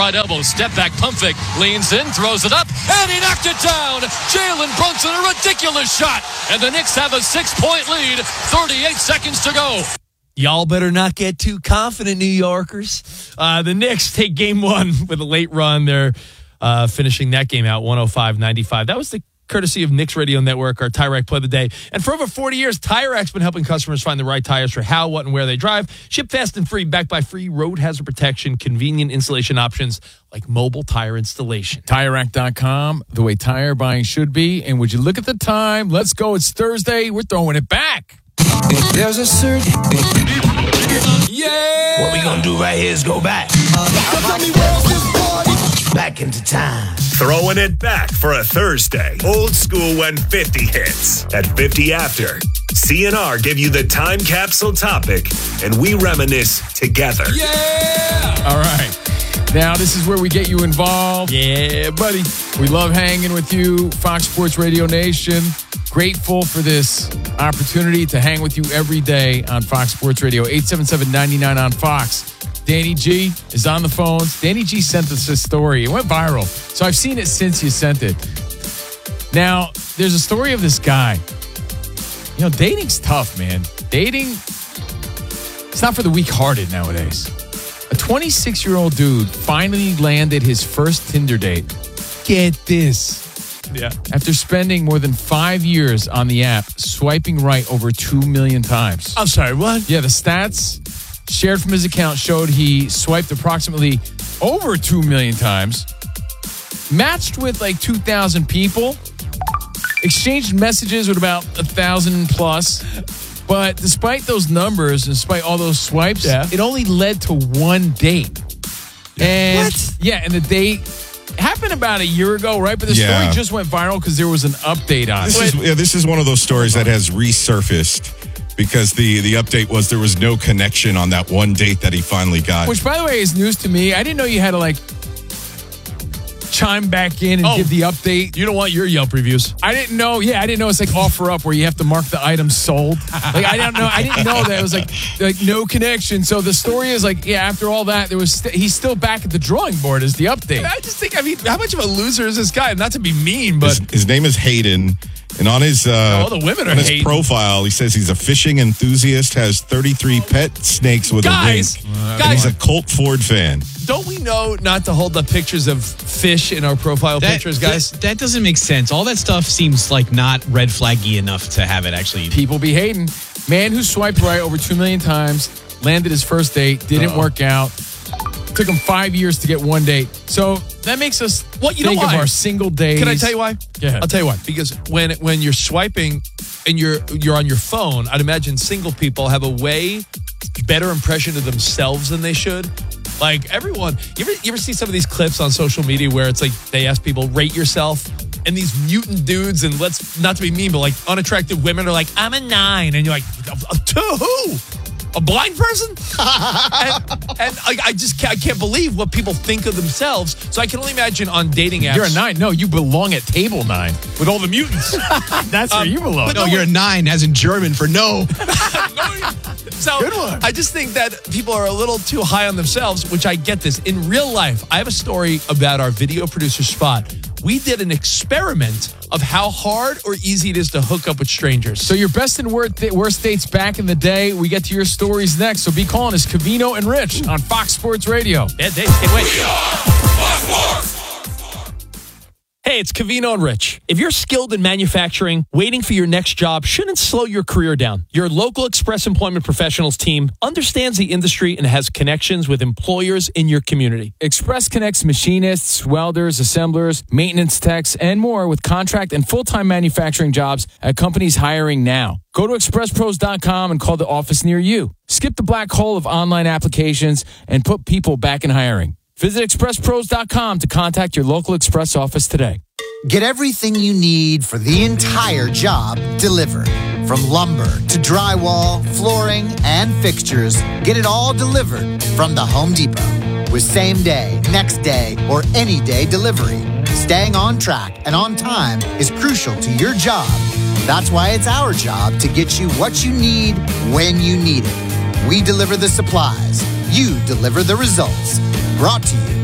right elbow, step back, pump fake, leans in, throws it up, and he knocked it down. Jalen Brunson, a ridiculous shot. And the Knicks have a 6-point lead, 38 seconds to go. Y'all better not get too confident, New Yorkers. The Knicks take game one with a late run. They're finishing that game out 105-95. That was the courtesy of Knicks Radio Network, our Tire Rack play of the day. And for over 40 years, Tire Rack's been helping customers find the right tires for how, what, and where they drive. Ship fast and free, backed by free road hazard protection, convenient installation options like mobile tire installation. TireRack.com, the way tire buying should be. And would you look at the time? Let's go. It's Thursday. We're throwing it back. There's a certain... Yeah! What we gonna do right here is go back. Back into time. Throwing it back for a Thursday. Old school when 50 hits. At 50 after, CNR give you the time capsule topic, and we reminisce together. Yeah! All right. Now, this is where we get you involved. Yeah, buddy. We love hanging with you, Fox Sports Radio Nation. Grateful for this opportunity to hang with you every day on Fox Sports Radio. 877-99 on Fox. Danny G is on the phones. Danny G sent us this story. It went viral. So I've seen it since you sent it. Now, there's a story of this guy. You know, dating's tough, man. Dating, it's not for the weak-hearted nowadays. A 26-year-old dude finally landed his first Tinder date. Get this. Yeah. After spending more than 5 years on the app, swiping right over 2 million times. I'm sorry, what? Yeah, the stats shared from his account showed he swiped approximately over 2 million times, matched with like 2,000 people, exchanged messages with about 1,000 plus. But despite those numbers, despite all those swipes, it only led to one date. And what? Yeah, and the date happened about a year ago, right? But the story just went viral because there was an update on it. This is one of those stories that has resurfaced because the update was there was no connection on that one date that he finally got. Which, by the way, is news to me. I didn't know you had to, like, chime back in and give the update. You don't want your Yelp reviews. I didn't know. Yeah, I didn't know it's like offer up where you have to mark the item sold. Like, I didn't know that it was like no connection. So the story is like, yeah, after all that, he's still back at the drawing board as the update. I just think, how much of a loser is this guy? Not to be mean, but his name is Hayden. And on his all the women on are his profile, he says he's a fishing enthusiast, has 33 pet snakes with a wink, and he's a Colt Ford fan. Don't we know not to hold up pictures of fish in our profile pictures, guys? That doesn't make sense. All that stuff seems like not red flaggy enough to have it actually. People be hating. Man who swiped right over 2 million times, landed his first date, didn't work out. Took him 5 years to get one date. So that makes us think of our single days. Can I tell you why? Go ahead. I'll tell you why. Because when you're swiping and you're on your phone, I'd imagine single people have a way better impression of themselves than they should. Like everyone, you ever see some of these clips on social media where it's like they ask people, rate yourself? And these mutant dudes, and let's not to be mean, but like unattractive women are like, I'm a 9. And you're like, to who? A blind person? and I can't believe what people think of themselves. So I can only imagine on dating apps. You're a 9. No, you belong at table 9 with all the mutants. That's where you belong. No, you're a 9, as in German for no. So good one. I just think that people are a little too high on themselves, which I get this. In real life, I have a story about our video producer, Spot. We did an experiment of how hard or easy it is to hook up with strangers. So your best and worst dates back in the day. We get to your stories next. So be calling us Covino and Rich on Fox Sports Radio. Yeah, they can't wait. Hey, it's Covino and Rich. If you're skilled in manufacturing, waiting for your next job shouldn't slow your career down. Your local Express Employment Professionals team understands the industry and has connections with employers in your community. Express connects machinists, welders, assemblers, maintenance techs, and more with contract and full-time manufacturing jobs at companies hiring now. Go to expresspros.com and call the office near you. Skip the black hole of online applications and put people back in hiring. Visit expresspros.com to contact your local Express office today. Get everything you need for the entire job delivered. From lumber to drywall, flooring, and fixtures, get it all delivered from the Home Depot. With same day, next day, or any day delivery, staying on track and on time is crucial to your job. That's why it's our job to get you what you need when you need it. We deliver the supplies. You deliver the results. Brought to you